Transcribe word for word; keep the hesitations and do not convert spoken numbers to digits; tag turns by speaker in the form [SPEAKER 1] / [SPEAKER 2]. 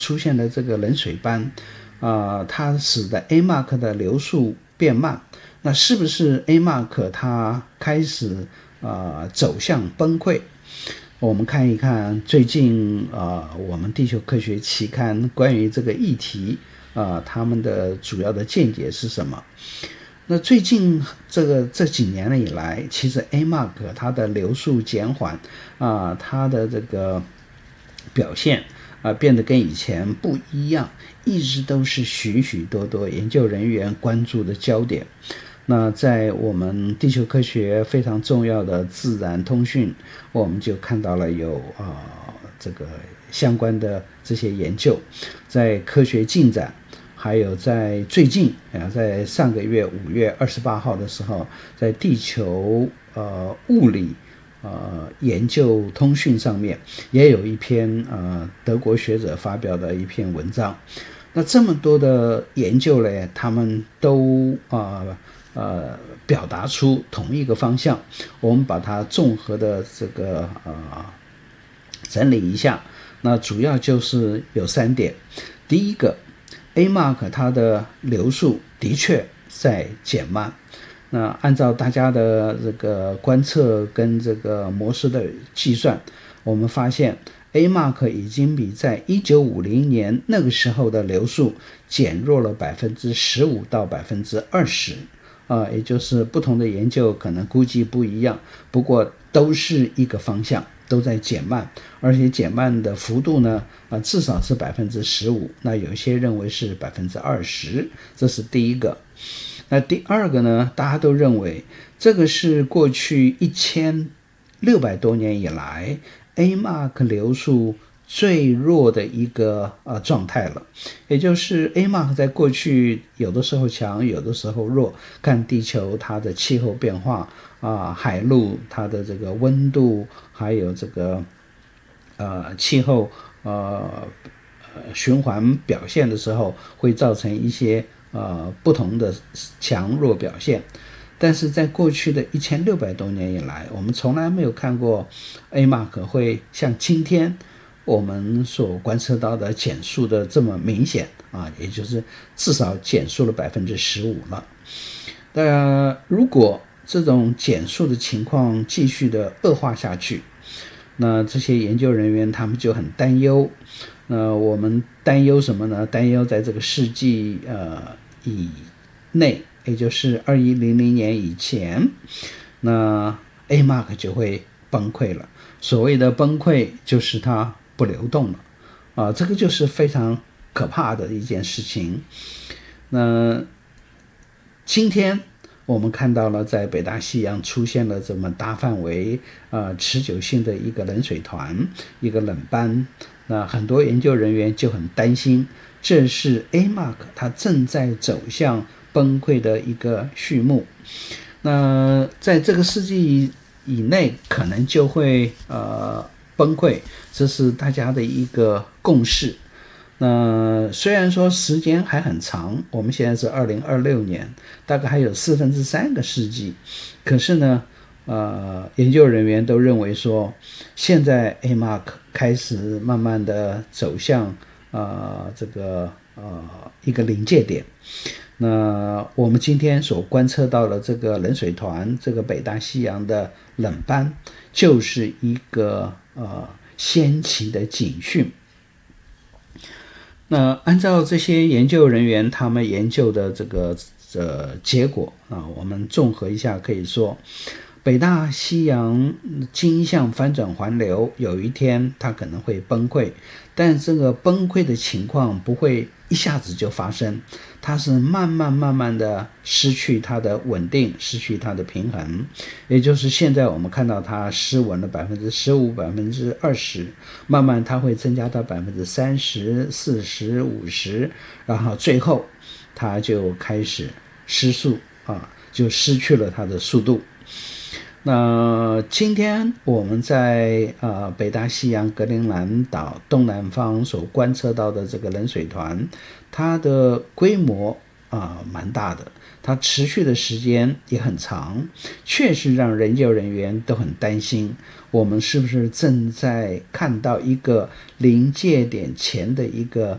[SPEAKER 1] 出现了这个冷水斑，啊、呃，它使得 A M A C 的流速变慢。那是不是 A M A C 它开始啊、呃、走向崩溃？我们看一看最近啊、呃，我们地球科学期刊关于这个议题啊、呃，他们的主要的见解是什么？那最近这个这几年以来，其实 A M A C 它的流速减缓啊、呃，它的这个表现啊、呃、变得跟以前不一样，一直都是许许多多研究人员关注的焦点。那在我们地球科学非常重要的自然通讯，我们就看到了有啊、呃、这个相关的这些研究，在科学进展，还有在最近啊，在上个月五月二十八号的时候，在地球呃物理呃研究通讯上面也有一篇呃德国学者发表的一篇文章。那这么多的研究呢，他们都啊 呃, 呃表达出同一个方向，我们把它综合的这个呃整理一下。那主要就是有三点。第一个 A M A C 它的流速的确在减慢。那按照大家的这个观测跟这个模式的计算，我们发现 A M A C 已经比在一九五零年那个时候的流速减弱了 百分之十五 到 百分之二十。啊，也就是不同的研究可能估计不一样，不过都是一个方向，都在减慢，而且减慢的幅度呢，啊，至少是 百分之十五， 那有些认为是 百分之二十， 这是第一个。那第二个呢，大家都认为这个是过去一千六百多年以来 A M A C 流速最弱的一个呃状态了，也就是 A M A C 在过去有的时候强，有的时候弱，看地球它的气候变化啊、呃，海陆它的这个温度，还有这个呃气候呃循环表现的时候，会造成一些呃不同的强弱表现。但是在过去的一千六百多年以来，我们从来没有看过 A M A C 会像今天我们所观测到的减速的这么明显啊，也就是至少减速了 百分之十五 了。那如果这种减速的情况继续的恶化下去，那这些研究人员他们就很担忧。那我们担忧什么呢？担忧在这个世纪呃以内，也就是二一零零年以前，那 A M A C 就会崩溃了。所谓的崩溃就是它不流动了啊，这个就是非常可怕的一件事情。那今天我们看到了在北大西洋出现了这么大范围呃持久性的一个冷水团，一个冷斑。那很多研究人员就很担心，这是 A M A C 它正在走向崩溃的一个序幕。那在这个世纪以内可能就会呃崩溃，这是大家的一个共识。那虽然说时间还很长，我们现在是二零二六年，大概还有四分之三个世纪，可是呢呃，研究人员都认为说，现在 A M A C 开始慢慢的走向呃这个呃一个临界点。那我们今天所观测到的这个冷水团，这个北大西洋的冷斑，就是一个呃先期的警讯。那按照这些研究人员他们研究的这个呃结果啊，我们综合一下，可以说北大西洋径向反转环流有一天它可能会崩溃，但这个崩溃的情况不会一下子就发生，它是慢慢慢慢的失去它的稳定，失去它的平衡。也就是现在我们看到它失稳了 百分之十五 百分之二十， 慢慢它会增加到 百分之三十 四十 五十， 然后最后它就开始失速啊，就失去了它的速度。那今天我们在呃北大西洋格陵兰岛东南方所观测到的这个冷水团，它的规模啊、呃、蛮大的，它持续的时间也很长，确实让研究人员都很担心，我们是不是正在看到一个临界点前的一个